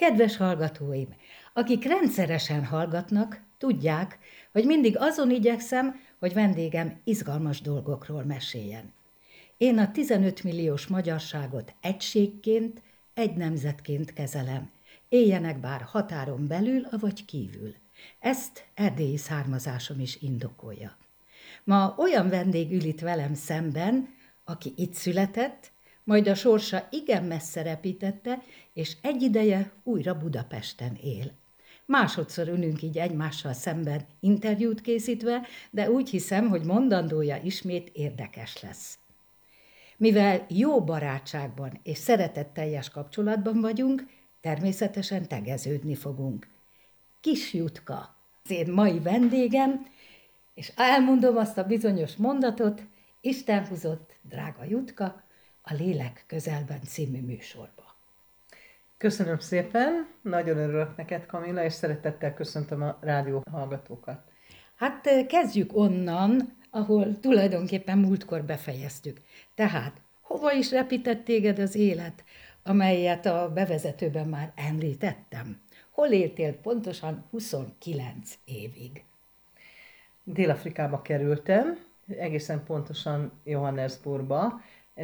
Kedves hallgatóim, akik rendszeresen hallgatnak, tudják, hogy mindig azon igyekszem, hogy vendégem izgalmas dolgokról meséljen. Én a 15 milliós magyarságot egységként, egy nemzetként kezelem, éljenek bár határon belül, avagy kívül. Ezt erdélyi származásom is indokolja. Ma olyan vendég ül itt velem szemben, aki itt született, majd a sorsa igen messze repítette, és egy ideje újra Budapesten él. Másodszor ülünk így egymással szemben interjút készítve, de úgy hiszem, hogy mondandója ismét érdekes lesz. Mivel jó barátságban és szeretetteljes kapcsolatban vagyunk, természetesen tegeződni fogunk. Kis Jutka, az én mai vendégem, és elmondom azt a bizonyos mondatot, Isten hozott, drága Jutka, a Lélek közelben című műsorba. Köszönöm szépen, nagyon örülök neked, Kamilla, és szeretettel köszöntöm a rádió hallgatókat. Hát kezdjük onnan, ahol tulajdonképpen múltkor befejeztük. Tehát, hova is repített téged az élet, amelyet a bevezetőben már említettem? Hol éltél pontosan 29 évig? Dél-Afrikába kerültem, egészen pontosan Johannesburgba,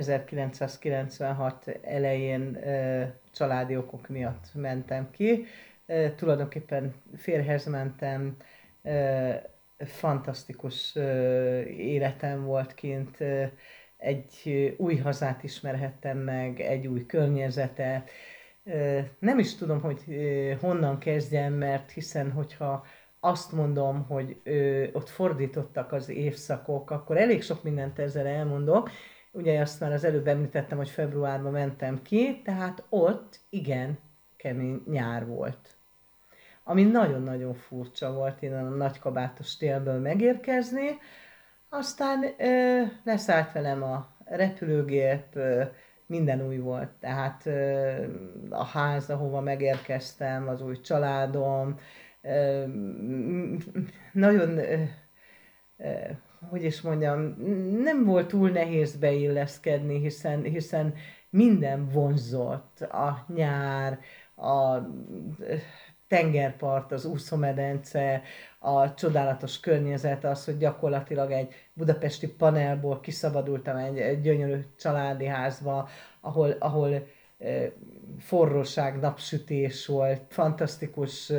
1996 elején családi okok miatt mentem ki. Tulajdonképpen férjhez mentem, fantasztikus életem volt kint, egy új hazát ismerhettem meg, egy új környezetet. Nem is tudom, hogy honnan kezdjem, mert hiszen, hogyha azt mondom, hogy ott fordítottak az évszakok, akkor elég sok mindent ezzel elmondok. Ugye azt már az előbb említettem, hogy februárban mentem ki, tehát ott igen kemény nyár volt. Ami nagyon-nagyon furcsa volt innen a nagykabátos télből megérkezni. Aztán leszállt velem a repülőgép, minden új volt. Tehát a ház, ahova megérkeztem, az új családom, nagyon, hogy is mondjam, nem volt túl nehéz beilleszkedni, hiszen minden vonzott, a nyár, a tengerpart, az úszómedence, a csodálatos környezet, az, hogy gyakorlatilag egy budapesti panelból kiszabadultam egy gyönyörű családi házba, ahol forróság, napsütés volt, fantasztikus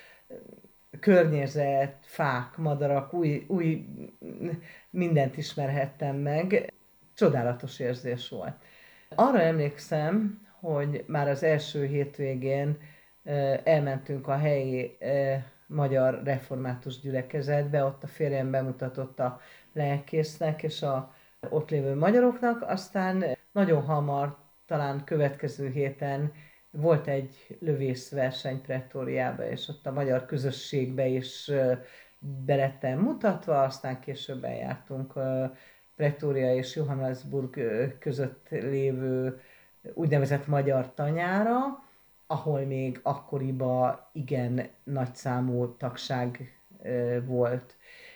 környezet, fák, madarak, új mindent ismerhettem meg. Csodálatos érzés volt. Arra emlékszem, hogy már az első hétvégén elmentünk a helyi magyar református gyülekezetbe, ott a férjem bemutatott a lelkésznek és a ott lévő magyaroknak, aztán nagyon hamar, talán következő héten volt egy lövészverseny Pretóriába, és ott a magyar közösségbe is be lettem mutatva, aztán később eljártunk Pretória és Johannesburg között lévő úgynevezett magyar tanyára, ahol még akkoriban igen nagyszámú tagság volt.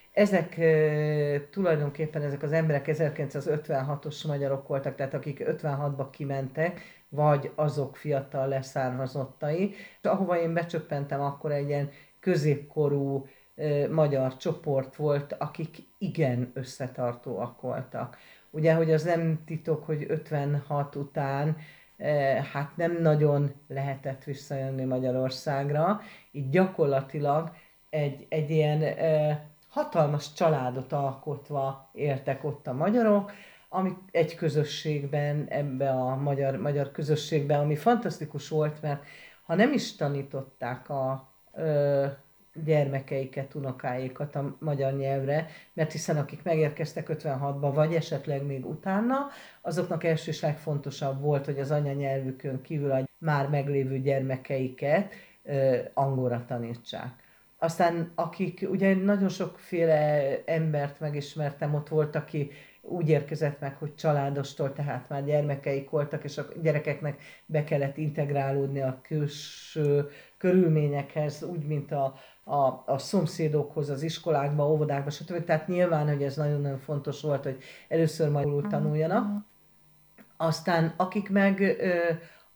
Tulajdonképpen ezek az emberek 1956-os magyarok voltak, tehát akik 56-ba kimentek, vagy azok fiatal leszármazottai. Ahova én becsöppentem, akkor egy ilyen középkorú magyar csoport volt, akik igen összetartóak voltak. Ugye, hogy az nem titok, hogy 56 után hát nem nagyon lehetett visszajönni Magyarországra, így gyakorlatilag egy ilyen hatalmas családot alkotva éltek ott a magyarok, ami egy közösségben, ebbe a magyar közösségben, ami fantasztikus volt, mert ha nem is tanították a gyermekeiket, unokáikat a magyar nyelvre, mert hiszen akik megérkeztek 56-ba, vagy esetleg még utána, azoknak első és legfontosabb volt, hogy az anyanyelvükön kívül a már meglévő gyermekeiket angolra tanítsák. Aztán akik, ugye nagyon sokféle embert megismertem, ott volt, aki úgy érkezett meg, hogy családostól, tehát már gyermekeik voltak, és a gyerekeknek be kellett integrálódni a külső körülményekhez, úgy, mint a szomszédokhoz, az iskolákba, óvodákba, stb. Tehát nyilván, hogy ez nagyon-nagyon fontos volt, hogy először magyarul tanuljanak. Aztán akik meg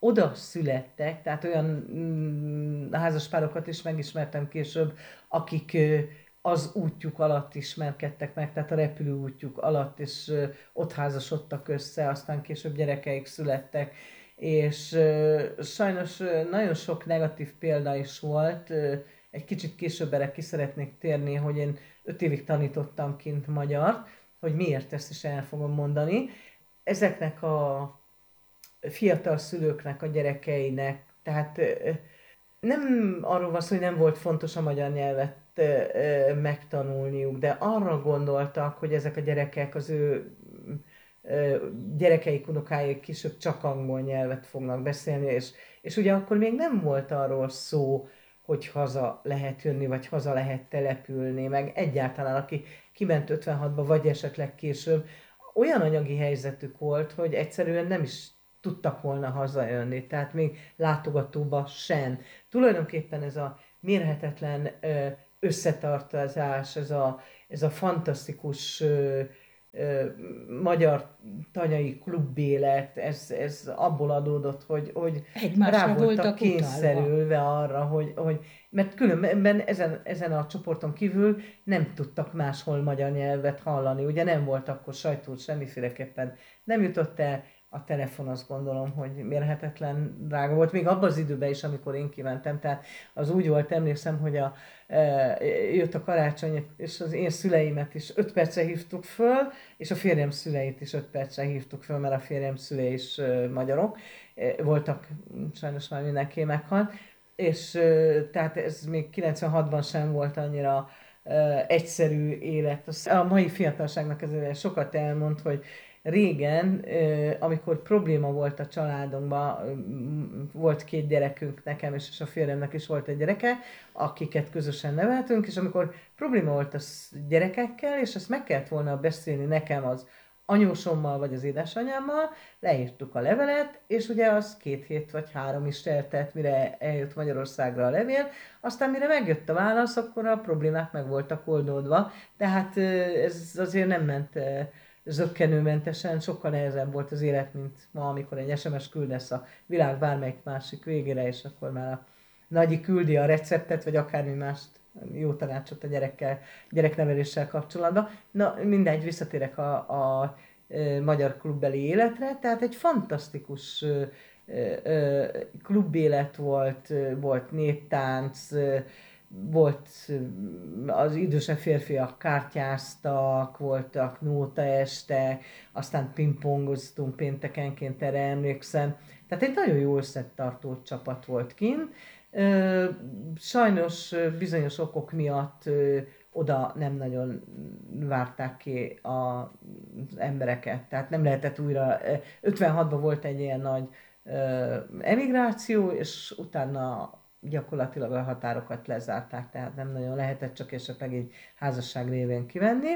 oda születtek, tehát olyan házaspárokat is megismertem később, akik az útjuk alatt ismerkedtek meg, tehát a repülő útjuk alatt, és ott házasodtak össze, aztán később gyerekeik születtek, és sajnos nagyon sok negatív példa is volt. Egy kicsit később erre ki szeretnék térni, hogy én 5 évig tanítottam kint magyart, hogy miért, ezt is el fogom mondani. Ezeknek a fiatal szülőknek, a gyerekeinek, tehát nem arról van szó, hogy nem volt fontos a magyar nyelvet megtanulniuk, de arra gondoltak, hogy ezek a gyerekek, az ő gyerekeik, unokáik később csak angol nyelvet fognak beszélni, és ugye akkor még nem volt arról szó, hogy haza lehet jönni, vagy haza lehet települni, meg egyáltalán aki kiment 56-ba, vagy esetleg később, olyan anyagi helyzetük volt, hogy egyszerűen nem is tudtak volna hazajönni, tehát még látogatóba sem. Tulajdonképpen ez a mérhetetlen összetartozás, ez a fantasztikus magyar tanyai klubélet, ez abból adódott, hogy rá voltak kényszerülve arra, hogy mert különben ezen a csoporton kívül nem tudtak máshol magyar nyelvet hallani. Ugye nem volt akkor sajtó, semmiféleképpen nem jutott el, a telefon, azt gondolom, hogy mérhetetlen drága volt, még abban az időben is, amikor én kimentem, tehát az úgy volt, emlékszem, hogy jött a karácsony, és az én szüleimet is 5 percre hívtuk föl, és a férjem szüleit is 5 percre hívtuk föl, mert a férjem szülei is magyarok voltak, sajnos már mindenki meghalt, és tehát ez még 96-ban sem volt annyira egyszerű élet. A mai fiatalságnak ez sokat elmond, hogy régen, amikor probléma volt a családunkban, volt 2 gyerekünk nekem, és a férjemnek is volt egy gyereke, akiket közösen neveltünk, és amikor probléma volt a gyerekekkel, és ezt meg kellett volna beszélni nekem az anyósommal, vagy az édesanyámmal, leírtuk a levelet, és ugye az 2 hét vagy 3 is teltett, mire eljött Magyarországra a levél, aztán mire megjött a válasz, akkor a problémák meg voltak oldódva, tehát ez azért nem ment zökkenőmentesen, sokkal nehezebb volt az élet, mint ma, amikor egy SMS küldesz a világ bármelyik másik végére, és akkor már a nagyi küldi a receptet, vagy akármi mást, jó tanácsot a gyerekneveléssel kapcsolatban. Na, mindegy, visszatérek a magyar klubbeli életre, tehát egy fantasztikus klubélet volt néptánc, volt az idősebb férfiak kártyáztak, voltak nótaestek, aztán pingpongoztunk péntekenként, erre emlékszem. Tehát egy nagyon jó összetartó csapat volt kint. Sajnos bizonyos okok miatt oda nem nagyon várták ki az embereket, tehát nem lehetett újra. 56-ban volt egy ilyen nagy emigráció, és utána gyakorlatilag a határokat lezárták, tehát nem nagyon lehetett csak esetleg egy házasság révén kivenni.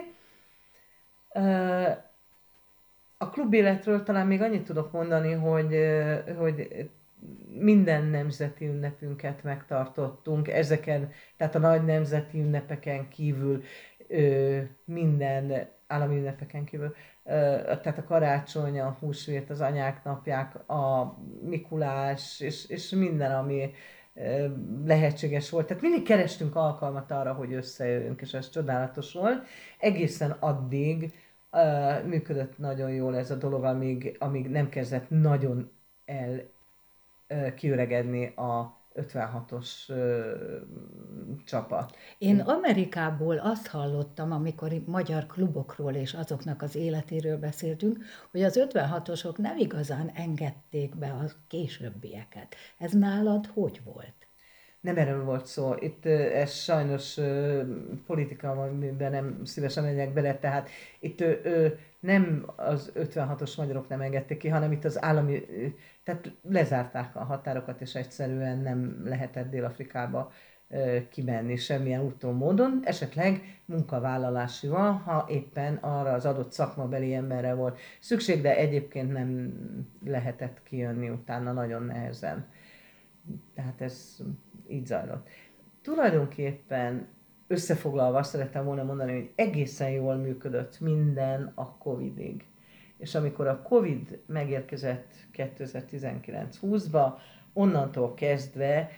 A klubéletről talán még annyit tudok mondani, hogy minden nemzeti ünnepünket megtartottunk, ezeken, tehát a nagy nemzeti ünnepeken kívül, minden állami ünnepeken kívül, tehát a karácsony, a húsvét, az anyák napják, a Mikulás, és minden, ami lehetséges volt. Tehát mindig kerestünk alkalmat arra, hogy összejöjjünk, és ez csodálatos volt. Egészen addig működött nagyon jól ez a dolog, amíg nem kezdett nagyon kiöregedni a 56-os csapat. Én Amerikából azt hallottam, amikor magyar klubokról és azoknak az életéről beszéltünk, hogy az 56-osok nem igazán engedték be a későbbieket. Ez nálad hogy volt? Nem erről volt szó. Itt ez sajnos politika, amiben nem szívesen megyek bele, tehát itt nem az 56-os magyarok nem engedték ki, hanem itt az állami, tehát lezárták a határokat, és egyszerűen nem lehetett Dél-Afrikába kimenni semmilyen úton, módon, esetleg munkavállalásival, ha éppen arra az adott szakmabeli emberre volt szükség, de egyébként nem lehetett kijönni utána nagyon nehezen. Tehát ez így zajlott. Tulajdonképpen összefoglalva azt szerettem volna mondani, hogy egészen jól működött minden a Covidig. És amikor a Covid megérkezett 2019-20-ba, onnantól kezdve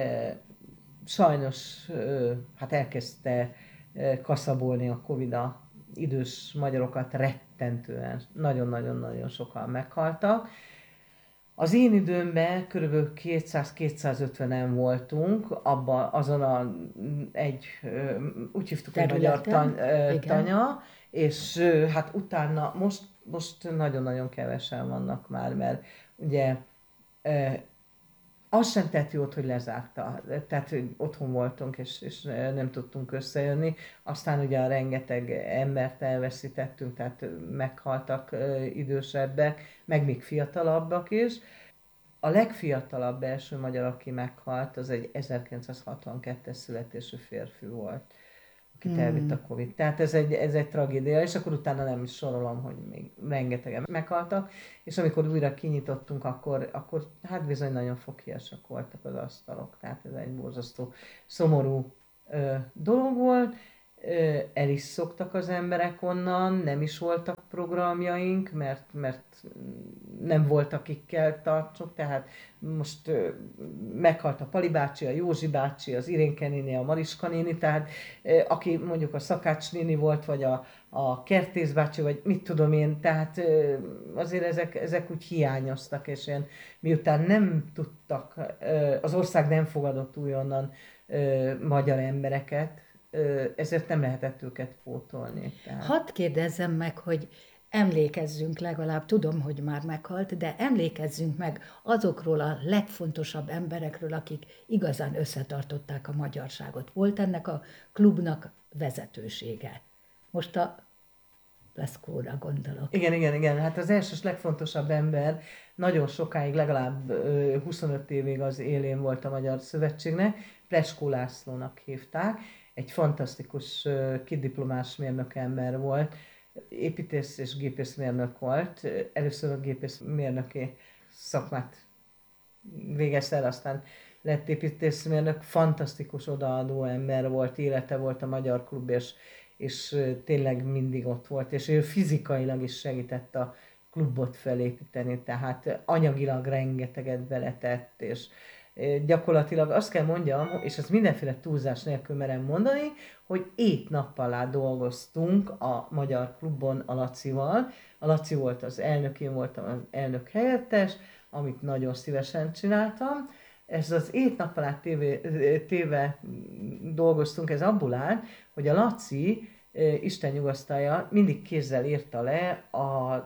sajnos hát elkezdte kaszabolni a Covid a idős magyarokat rettentően. Nagyon-nagyon-nagyon sokan meghaltak. Az én időmben kb. 200-250-en voltunk, úgy hívtuk, hogy magyar tanya, és hát utána most nagyon-nagyon kevesen vannak már, mert ugye az sem tett jót, hogy lezárta, tehát hogy otthon voltunk, és nem tudtunk összejönni. Aztán ugye rengeteg embert elveszítettünk, tehát meghaltak idősebbek, meg még fiatalabbak is. A legfiatalabb első magyar, aki meghalt, az egy 1962-es születésű férfi volt, akit elvitt a Covid. Tehát ez egy tragédia, és akkor utána nem is sorolom, hogy még rengetegen meghaltak, és amikor újra kinyitottunk, akkor hát bizony nagyon foghíjasak voltak az asztalok, tehát ez egy borzasztó szomorú dolog volt. El is szoktak az emberek onnan, nem is voltak programjaink, mert nem volt, akikkel tartsuk, tehát most meghalt a Pali bácsi, a Józsi bácsi, az Irénke néni, a Mariska néni, tehát aki mondjuk a Szakács néni volt, vagy a Kertész bácsi, vagy mit tudom én, tehát azért ezek úgy hiányoztak, és ilyen, miután nem tudtak, az ország nem fogadott újonnan magyar embereket, ezért nem lehetett őket pótolni. Tehát. Hadd kérdezzem meg, hogy emlékezzünk legalább, tudom, hogy már meghalt, de emlékezzünk meg azokról a legfontosabb emberekről, akik igazán összetartották a magyarságot. Volt ennek a klubnak vezetősége. Most a Pleszkóra gondolok. Igen. Hát az első legfontosabb ember nagyon sokáig, legalább 25 évig az élén volt a Magyar Szövetségnek, Pleskó Lászlónak hívták. Egy fantasztikus kidiplomás mérnök ember volt, építész és gépészmérnök volt. Először a gépészmérnöki szakmát végezte el, aztán lett építészmérnök, fantasztikus odaadó ember volt, élete volt a Magyar Klub, és tényleg mindig ott volt, és ő fizikailag is segített a klubot felépíteni, tehát anyagilag rengeteget beletett, és gyakorlatilag azt kell mondjam, és ezt mindenféle túlzás nélkül merem mondani, hogy 7 nap alá dolgoztunk a Magyar Klubon a Lacival. A Laci volt az elnök, én voltam az elnök helyettes, amit nagyon szívesen csináltam. Ez az 7 nap alá téve dolgoztunk, ez abból áll, hogy a Laci, Isten nyugasztalja, mindig kézzel írta le az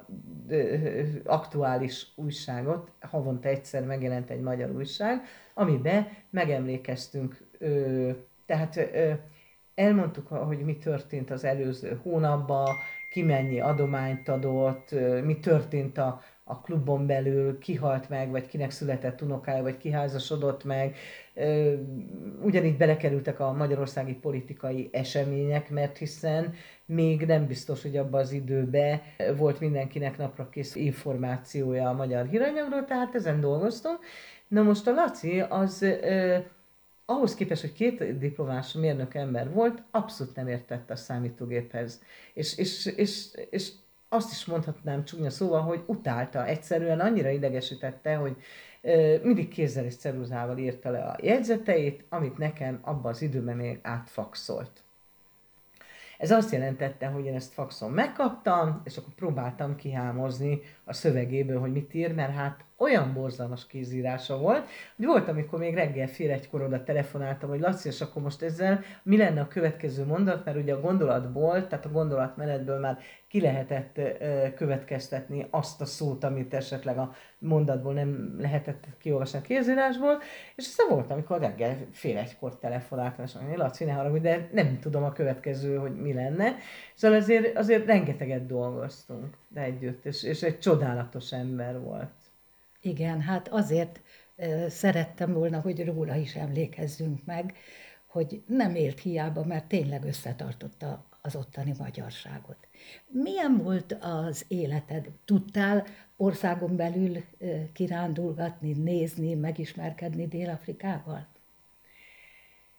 aktuális újságot, havonta egyszer megjelent egy magyar újság, amiben megemlékeztünk, tehát elmondtuk, hogy mi történt az előző hónapban, ki mennyi adományt adott, mi történt a klubon belül, ki halt meg, vagy kinek született unokája, vagy ki házasodott meg. Ugyanígy belekerültek a magyarországi politikai események, mert hiszen még nem biztos, hogy abban az időben volt mindenkinek naprakész információja a magyar híranyagról, tehát ezen dolgoztunk. Na most a Laci az ahhoz képest, hogy 2 diplomás mérnök ember volt, abszolút nem értett a számítógéphez. És azt is mondhatnám csúnya szóval, hogy utálta, egyszerűen annyira idegesítette, hogy mindig kézzel és ceruzával írta le a jegyzeteit, amit nekem abban az időben még átfaxolt. Ez azt jelentette, hogy én ezt faxon megkaptam, és akkor próbáltam kihámozni a szövegéből, hogy mit ír, mert hát olyan borzalmas kézírása volt, hogy volt, amikor még reggel fél egykor oda telefonáltam, hogy Laci, és akkor most ezzel mi lenne a következő mondat, mert ugye a gondolatból, tehát a gondolatmenetből már ki lehetett következtetni azt a szót, amit esetleg a mondatból nem lehetett kiolvasni a kézírásból, és aztán volt, amikor reggel fél egykor telefonáltam, és mondja, Laci, ne haragudj, de nem tudom a következő, hogy mi lenne. Szóval azért rengeteget dolgoztunk együtt, és egy csodálatos ember volt. Igen, hát azért szerettem volna, hogy róla is emlékezzünk meg, hogy nem élt hiába, mert tényleg összetartotta az ottani magyarságot. Milyen volt az életed? Tudtál országon belül kirándulgatni, nézni, megismerkedni Dél-Afrikával?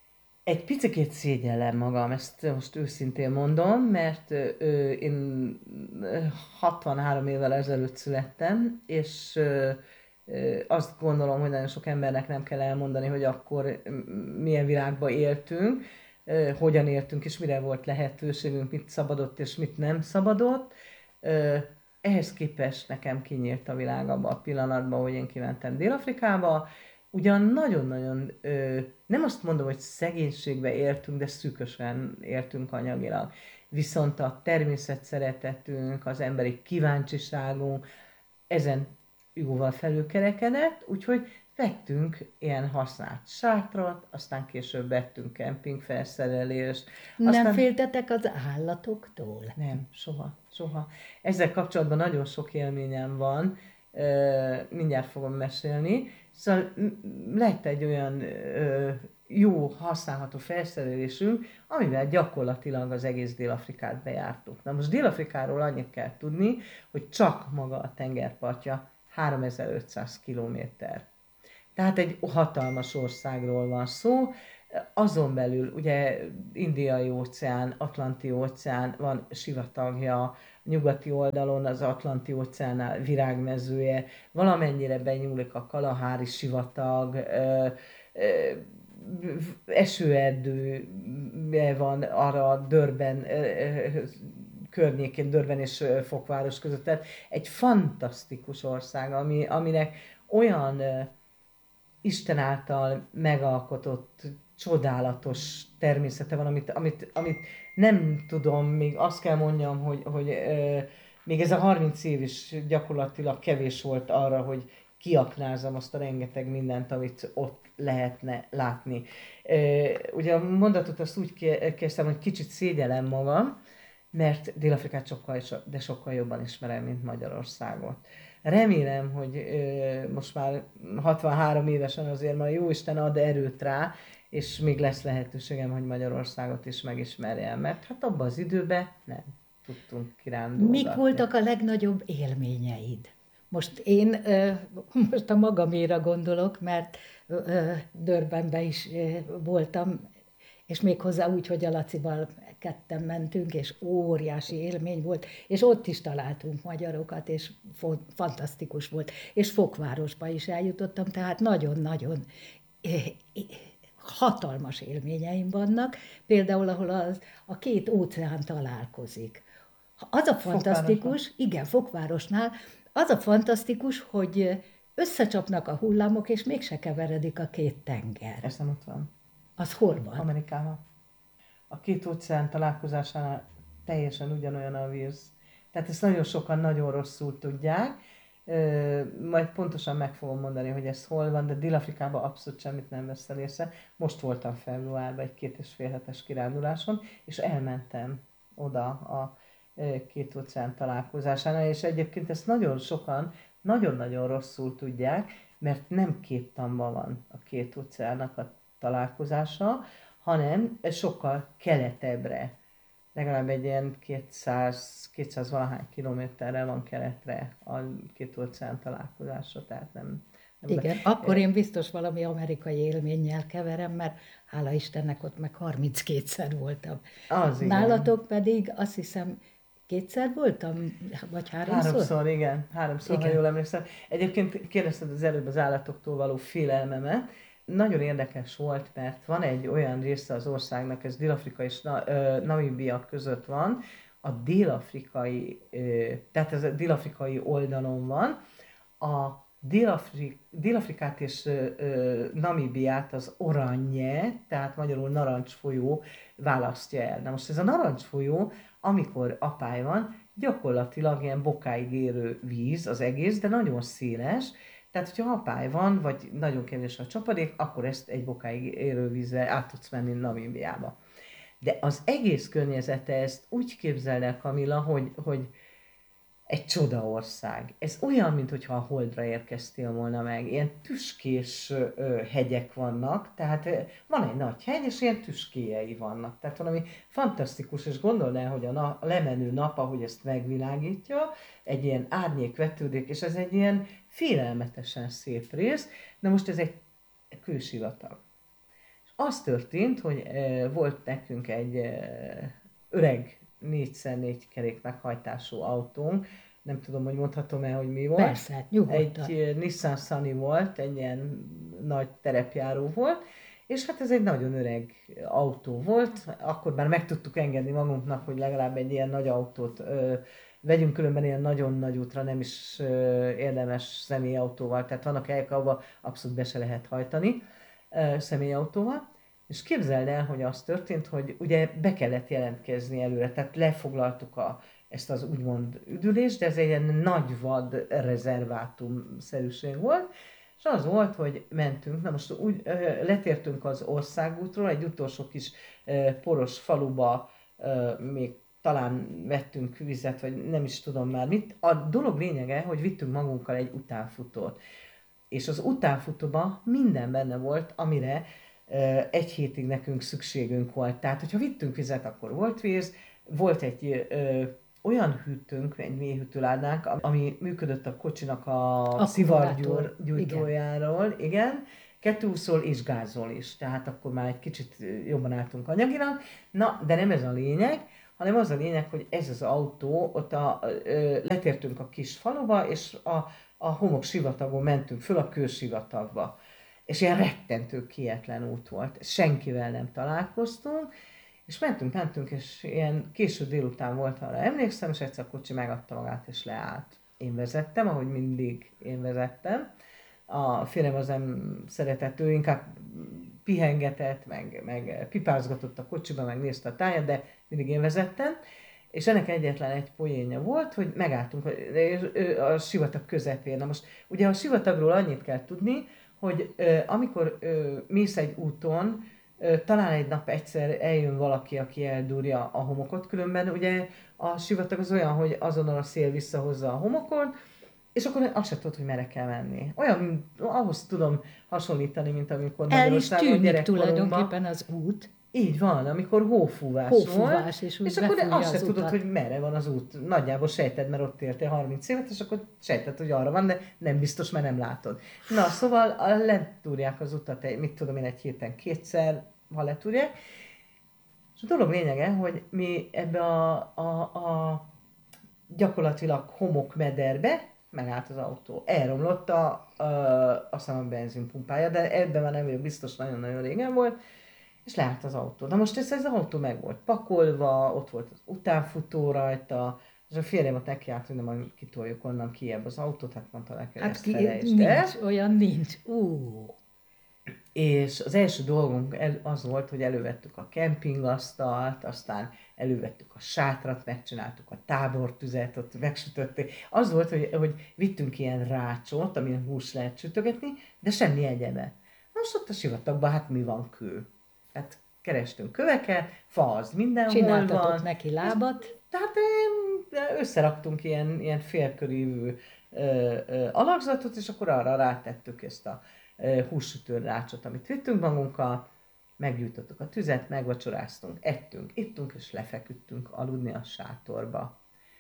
Egy picikét szégyellem magam, ezt most őszintén mondom, mert én 63 évvel ezelőtt születtem, és azt gondolom, hogy nagyon sok embernek nem kell elmondani, hogy akkor milyen világban éltünk, hogyan éltünk, és mire volt lehetőségünk, mit szabadott és mit nem szabadott. Ehhez képest nekem kinyílt a világ abban a pillanatban, hogy én kimentem Dél-Afrikába. Ugyan nagyon-nagyon, nem azt mondom, hogy szegénységbe éltünk, de szűkösen éltünk anyagilag. Viszont a természet szeretetünk, az emberi kíváncsiságunk ezen jóval felülkerekedett, úgyhogy vettünk ilyen használt sátrat, aztán később vettünk kempingfelszerelést. Nem féltetek az állatoktól? Nem, soha. Ezzel kapcsolatban nagyon sok élményem van, mindjárt fogom mesélni. Szóval lett egy olyan jó, használható felszerelésünk, amivel gyakorlatilag az egész Dél-Afrikát bejártuk. Na most Dél-Afrikáról annyit kell tudni, hogy csak maga a tengerpartja 3500 kilométer. Tehát egy hatalmas országról van szó, azon belül ugye Indiai óceán, Atlanti óceán van sivatagja, nyugati oldalon az Atlanti óceánál virágmezője, valamennyire benyúlik a Kalahári sivatag, esőerdő van arra Durban környékén, Durban és Fokváros között. Tehát egy fantasztikus ország, aminek olyan Isten által megalkotott, csodálatos természete van, amit nem tudom, még azt kell mondjam, hogy még ez a 30 év is gyakorlatilag kevés volt arra, hogy kiaknázzam azt a rengeteg mindent, amit ott lehetne látni. Ugye a mondatot azt úgy kezdtem, hogy kicsit szégyellem magam, mert Dél-Afrikát sokkal jobban ismerem, mint Magyarországot. Remélem, hogy most már 63 évesen azért már Jóisten ad erőt rá, és még lesz lehetőségem, hogy Magyarországot is megismerjem, mert hát abban az időben nem tudtunk kirándulni. Mik voltak a legnagyobb élményeid? Most én most a magaméra gondolok, mert Durbanben is voltam, és méghozzá úgy, hogy a Lacival ketten mentünk, és óriási élmény volt, és ott is találtunk magyarokat, és fantasztikus volt. És Fokvárosba is eljutottam, tehát nagyon-nagyon hatalmas élményeim vannak, például ahol a két óceán találkozik. Az a fantasztikus, igen, Fokvárosnál, az a fantasztikus, hogy összecsapnak a hullámok, és mégse keveredik a két tenger. Ez nem ott van. Az hol van? Amerikában. A két óceán találkozásánál teljesen ugyanolyan a víz. Tehát ezt nagyon sokan nagyon rosszul tudják. Majd pontosan meg fogom mondani, hogy ez hol van, de Dél-Afrikában abszolút semmit nem veszel észre. Most voltam februárban egy 2,5 hetes kiránduláson, és elmentem oda a két óceán találkozásánál, és egyébként ezt nagyon sokan nagyon-nagyon rosszul tudják, mert nem két tamba van a két óceánnak a találkozása, hanem sokkal keletebbre. Legalább egy ilyen 200 valahány kilométerre van keletre a két óceán találkozása, tehát nem igen, akkor én biztos valami amerikai élménnyel keverem, mert hála Istennek ott meg 32-szer voltam. Az Nálatok igen. Pedig azt hiszem 2-szer voltam, vagy 3-szor? 3-szor, igen. 3-szor, ha jól emlékszem. Egyébként kérdezted az előbb az állatoktól való félelmemet. Nagyon érdekes volt, mert van egy olyan része az országnak, ez Dél-Afrika és Namíbia között van, a dél-afrikai, tehát ez a dél-afrikai oldalon van, a Dél-Afrikát és Namíbiát az Oranje, tehát magyarul narancsfolyó választja el. Na most ez a narancsfolyó, amikor apály van, gyakorlatilag ilyen bokáig érő víz az egész, de nagyon széles, tehát, hogyha apály van, vagy nagyon kevés a csapadék, akkor ezt egy bokáig érő vízzel át tudsz menni Namíbiába. De az egész környezete ezt úgy képzeld el, Kamilla, hogy egy csodaország. Ez olyan, mintha a Holdra érkeztél volna meg. Ilyen tüskés hegyek vannak, tehát van egy nagy hegy, és ilyen tüskéjei vannak. Tehát valami fantasztikus, és gondold el, hogy a lemenő nap, ahogy ezt megvilágítja, egy ilyen árnyék vetődik, és ez egy ilyen félelmetesen szép rész. Na most ez egy kősivatag. És Az történt, hogy volt nekünk egy öreg 4x4 kerék meghajtású autónk, nem tudom, hogy mondhatom-e, hogy mi volt. Persze, hát nyugodtan. Egy Nissan Sunny volt, egy ilyen nagy terepjáró volt, és hát ez egy nagyon öreg autó volt, akkor már meg tudtuk engedni magunknak, hogy legalább egy ilyen nagy autót vegyünk, különben ilyen nagyon nagy útra nem is érdemes személyautóval, tehát vannak helyek, ahol abszolút be se lehet hajtani személyautóval. És képzeld el, hogy az történt, hogy ugye be kellett jelentkezni előre, tehát lefoglaltuk ezt az úgymond üdülést, de ez egy ilyen nagy vad rezervátum-szerűség volt, és az volt, hogy mentünk, na most úgy letértünk az országútról, egy utolsó kis poros faluba még talán vettünk vizet, vagy nem is tudom már mit. A dolog lényege, hogy vittünk magunkkal egy utánfutót. És az utánfutóban minden benne volt, amire egy hétig nekünk szükségünk volt. Tehát, hogyha vittünk vizet, akkor volt víz, volt egy olyan hűtőnk, egy mélyhűtőládánk, ami működött a kocsinak a szivargyújtójáról, igen, kettőúszól és gázol is, tehát akkor már egy kicsit jobban álltunk anyagilag. Na, de nem ez a lényeg, hanem az a lényeg, hogy ez az autó, ott letértünk a kis faluba, és a homok sivatagon mentünk föl a kősivatagba. És ilyen rettentő kietlen út volt, senkivel nem találkoztunk, és mentünk, és ilyen késő délután volt, arra emlékszem, és egyszer a kocsi megadta magát, és leállt. Én vezettem, ahogy mindig én vezettem. A férjem az nem szeretett, ő inkább pihengetett, meg pipázgatott a kocsiba, meg nézte a tájat, de mindig én vezettem. És ennek egyetlen egy poénja volt, hogy megálltunk a sivatag közepén. Na most ugye a sivatagról annyit kell tudni, hogy amikor mész egy úton, talán egy nap egyszer eljön valaki, aki eldúrja a homokot, különben ugye a sivatag az olyan, hogy azonnal a szél visszahozza a homokot, és akkor azt se tudod, hogy merre kell menni. Olyan, ahhoz tudom hasonlítani, mint amikor Magyarországon gyerekkorunkban. Tulajdonképpen az út. Így van, amikor hófúvás volt, és akkor azt se tudod, hogy merre van az út. Nagyjából sejted, mert ott éltél 30 évet, és akkor sejted, hogy arra van, de nem biztos, mert nem látod. Na, szóval letúrják az utat, mit tudom én, egy héten kétszer, ha letúrják. És a dolog lényege, hogy mi ebbe a gyakorlatilag homokmederbe megállt az autó. Elromlott a benzinpumpája, de ebben már nem vagyok biztos, nagyon-nagyon régen volt, és leállt az autó. Na most ez az autó meg volt pakolva, ott volt az utánfutó rajta, és a férjem ott nekiállt, hogy nem kitoljuk onnan kijebb az autót, hát mondta neki, hogy ezt felejtsd el. Nincs, olyan nincs. És az első dolgunk az volt, hogy elővettük a kempingasztalt, aztán elővettük a sátrat, megcsináltuk a tábortüzet, ott megsütötték. Az volt, hogy vittünk ilyen rácsot, amin hús lehet sütögetni, de semmi egyebe. Most ott a sivatagban, hát mi van kő? Hát kerestünk köveket, fa az mindenhol csináltatok van. Neki lábat? Tehát összeraktunk ilyen félkörívű alakzatot, és akkor arra rátettük ezt a hússütő rácsot, amit vittünk magunkkal, meggyújtottuk a tüzet, megvacsoráztunk, ettünk, ittunk, és lefeküdtünk aludni a sátorba.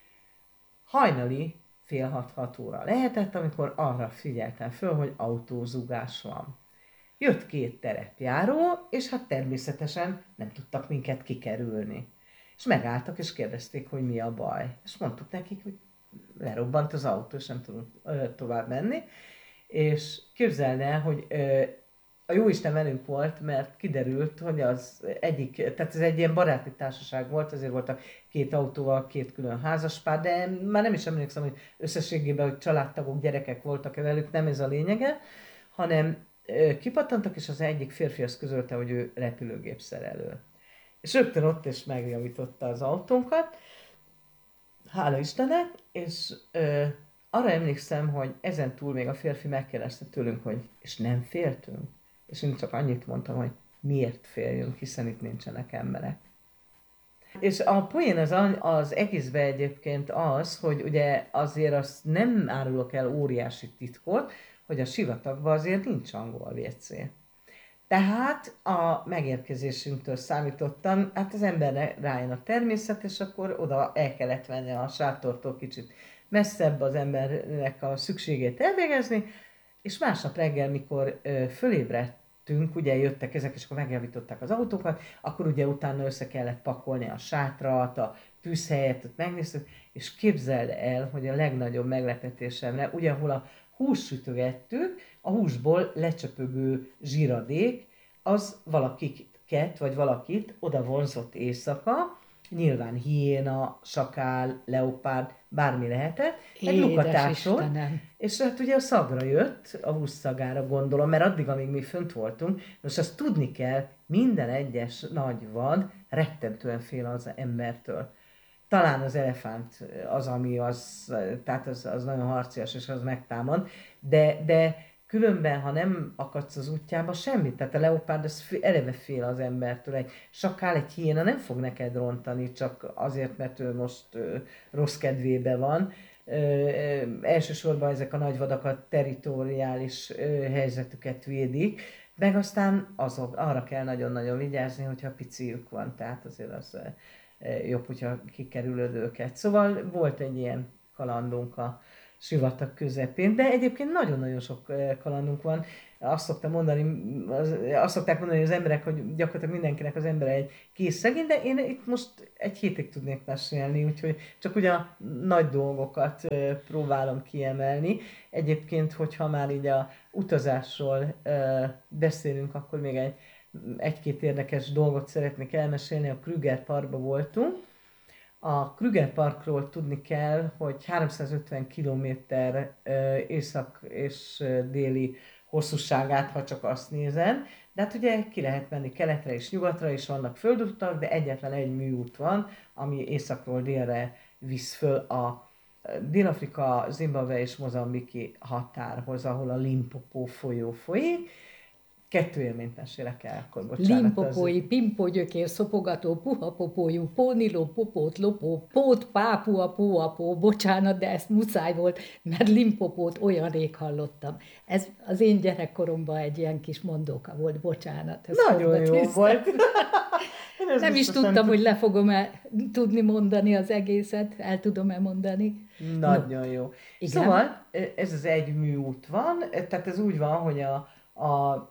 Hajnali 5:30-6 óra lehetett, amikor arra figyeltem föl, hogy autózúgás van. Jött 2 terepjáró, és hát természetesen nem tudtak minket kikerülni. És megálltak, és kérdezték, hogy mi a baj. És mondtuk nekik, hogy lerobbant az autó, és nem tudunk tovább menni. És képzeld el, hogy a Jóisten velünk volt, mert kiderült, hogy az egyik, tehát ez egy ilyen baráti társaság volt, azért voltak 2 autóval, 2 külön házaspár, de már nem is emlékszem, hogy összességében, hogy családtagok, gyerekek voltak-e velük, nem ez a lényege, hanem kipattantak, és az egyik férfi azt közölte, hogy ő repülőgép szerelő. És rögtön ott is megjavította az autónkat, hála Istennek, és arra emlékszem, hogy ezen túl még a férfi megkérdezte tőlünk, hogy és nem féltünk? És én csak annyit mondtam, hogy miért féljünk, hiszen itt nincsenek emberek. És a poén az egészben egyébként az, hogy ugye azért azt nem árulok el óriási titkot, hogy a sivatagban azért nincs angol WC. Tehát a megérkezésünktől számítottan, hát az emberre rájön a természet, és akkor oda el kellett venni a sátortól kicsit messzebb az embernek a szükségét elvégezni, és másnap reggel, mikor ugye jöttek ezek, és akkor megjavították az autókat, akkor ugye utána össze kellett pakolni a sátrat, a tűzhelyet, ott megnéztük, és képzeld el, hogy a legnagyobb meglepetésemre, ugye ahol a hússütőt ettük, a húsból lecsöpögő zsíradék, az valakiket, vagy valakit oda vonzott éjszaka, nyilván hiéna, sakál, leopárd, bármi lehetett, egy lukatásod, és hát ugye a szagra jött, a hús szagára gondolom, mert addig, amíg mi fönt voltunk, most azt tudni kell, minden egyes nagy vad rettentően fél az embertől. Talán az elefánt az, ami az, tehát az nagyon harcias, és az megtámad, de különben, ha nem akadsz az útjába, semmit. Tehát a leopárd az eleve fél az embertől. Egy sakál, egy hiéna nem fog neked rontani, csak azért, mert ő most rossz kedvébe van. Elsősorban ezek a nagy vadak a territoriális helyzetüket védik, meg aztán arra kell nagyon-nagyon vigyázni, hogyha piciük van, tehát azért az jobb, hogyha kikerülöd őket. Szóval volt egy ilyen kalandunk a sivatag közepén, de egyébként nagyon-nagyon sok kalandunk van. Azt szokták mondani az emberek, hogy gyakorlatilag mindenkinek az embere egy kész szegény, de én itt most egy hétig tudnék mesélni, úgyhogy csak ugye a nagy dolgokat próbálom kiemelni. Egyébként, hogyha már így a utazásról beszélünk, akkor még egy-két érdekes dolgot szeretnék elmesélni. A Krüger Parkban voltunk. A Krüger Parkról tudni kell, hogy 350 km észak és déli hosszúságát, ha csak azt nézed. De hát ugye ki lehet menni keletre és nyugatra, és vannak földutak, de egyetlen egy műút van, ami északról délre visz föl a Dél-Afrika, Zimbabwe és Mozambiki határhoz, ahol a Limpopo folyó folyik. 2 élményt mesélek el, akkor bocsánat. Limpopói, pimpógyökér, szopogató, puhapopójú, póniló, popót, lopó, pót, pápua, póapó, bocsánat, de ezt muszáj volt, mert limpopót olyan rég hallottam. Ez az én gyerekkoromban egy ilyen kis mondóka volt, bocsánat. Nagyon jó volt. Nem is tudtam, hogy le fogom tudni mondani az egészet, el tudom-e mondani. Nagyon jó. Igen. Szóval ez az egy műút van, tehát ez úgy van, hogy a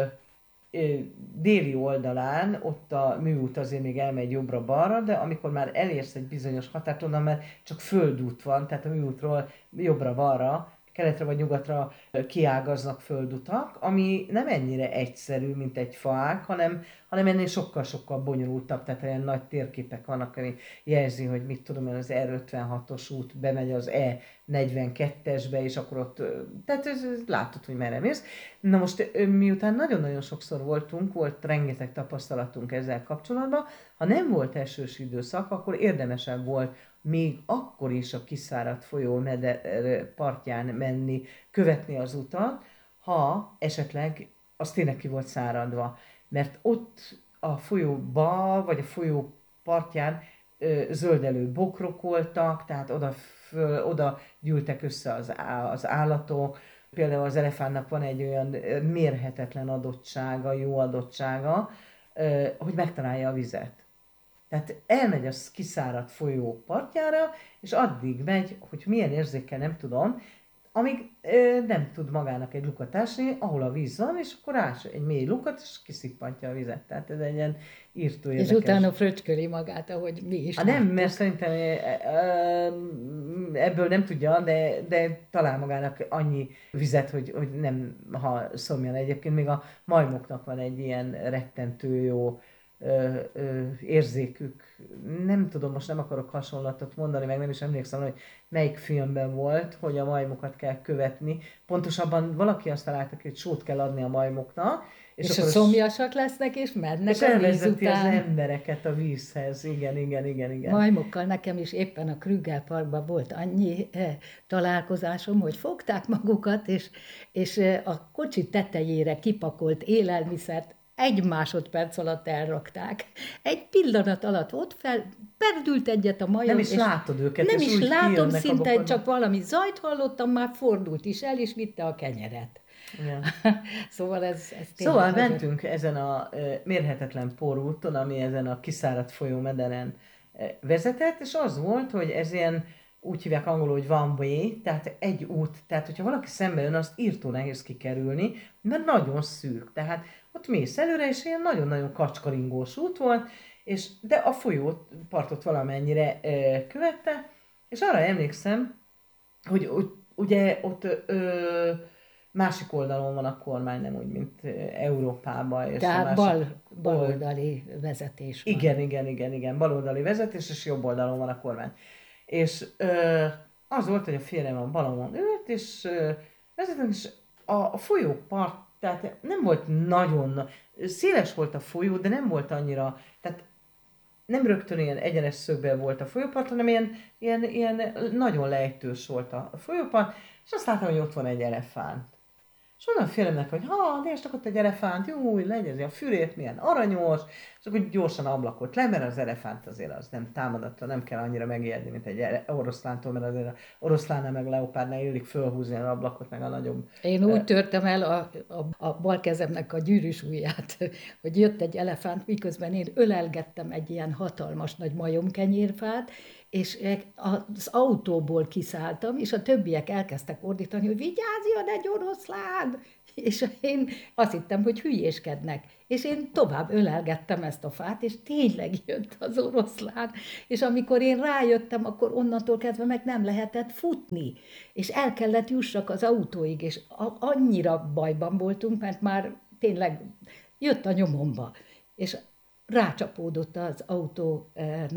déli oldalán, ott a műút azért még elmegy jobbra-balra, de amikor már elérsz egy bizonyos határt, onnan már csak földút van, tehát a műútról jobbra-balra, keletre vagy nyugatra kiágaznak földutak, ami nem ennyire egyszerű, mint egy faág, hanem ennél sokkal-sokkal bonyolultabb, tehát olyan nagy térképek vannak, ami jelzi, hogy mit tudom én, az R56-os út bemegy az E42-esbe, és akkor ott, tehát látod, hogy merre mész. Na most miután nagyon-nagyon sokszor volt rengeteg tapasztalatunk ezzel kapcsolatban, ha nem volt esős időszak, akkor érdemesebb volt még akkor is a kiszáradt folyó partján menni, követni az utat, ha esetleg az tényleg ki volt száradva. Mert ott a folyóba, vagy a folyó partján zöldelő bokrok voltak, tehát oda gyűltek össze az állatok. Például az elefántnak van egy olyan mérhetetlen adottsága, jó adottsága, hogy megtalálja a vizet. Tehát elmegy a kiszáradt folyó partjára, és addig megy, hogy milyen érzékkel nem tudom, amíg nem tud magának egy lukat ásni, ahol a víz van, és akkor ás egy mély lukat, és kiszippantja a vizet. Tehát ez egy ilyen írtó érdekes. És utána fröcsköli magát, ahogy mi is. Nem, mert szerintem ebből nem tudja, de talál magának annyi vizet, hogy nem, ha szomjan. Egyébként még a majmoknak van egy ilyen rettentő jó érzékük. Nem tudom, most nem akarok hasonlatot mondani, meg nem is emlékszem, hogy melyik filmben volt, hogy a majmokat kell követni. Pontosabban valaki azt találta, hogy sót kell adni a majmoknak. És a szomjasak lesznek, és mennek és a víz után. az embereket a vízhez. Igen. Majmokkal nekem is éppen a Krüger Parkban volt annyi találkozásom, hogy fogták magukat, és a kocsi tetejére kipakolt élelmiszert 1 másodperc alatt elrakták. Egy pillanat alatt ott perdült egyet a majom. Nem is látod őket. Nem is látom, szinte csak valami zajt hallottam, már fordult is el, és vitte a kenyeret. Igen. Szóval ez Szóval mentünk ezen a mérhetetlen porúton, ami ezen a kiszáradt folyómederen vezetett, és az volt, hogy ez ilyen úgy hívják angolul, hogy one way, tehát egy út, tehát hogyha valaki szembe jön, azt írtó nehéz kikerülni, mert nagyon szűk, tehát ott mész előre, és ilyen nagyon-nagyon kacskaringós út volt, de a folyópartot valamennyire követte, és arra emlékszem, hogy ugye ott másik oldalon van a kormány, nem úgy, mint Európában. És Tehát a másik, baloldali vezetés van. Igen, baloldali vezetés, és jobb oldalon van a kormány. És az volt, hogy a férjem a balon ült, és vezetünk, és a folyópart, tehát nem volt nagyon, széles volt a folyó, de nem volt annyira, tehát nem rögtön ilyen egyenes szögben volt a folyópart, hanem ilyen nagyon lejtős volt a folyópart, és azt láttam, hogy ott van egy elefánt. És mondom a férjemnek, hogy nézd, ott egy elefánt, jó, legyezi a fürét, milyen aranyos, és akkor gyorsan ablakot le, mert az elefánt azért az nem támadatta, nem kell annyira megijedni, mint egy oroszlántól, mert azért a oroszlánnál meg leopárdnál illik fölhúzni az ablakot, meg a nagyobb. Én úgy törtem el a bal kezemnek a gyűrűs ujját, hogy jött egy elefánt, miközben én ölelgettem egy ilyen hatalmas nagy majomkenyérfát, és az autóból kiszálltam, és a többiek elkezdtek ordítani, hogy vigyázzjon, egy oroszlán! És én azt hittem, hogy hülyéskednek. És én tovább ölelgettem ezt a fát, és tényleg jött az oroszlán. És amikor én rájöttem, akkor onnantól kezdve meg nem lehetett futni. És el kellett jussak az autóig, és annyira bajban voltunk, mert már tényleg jött a nyomomba. És rácsapódott az autónak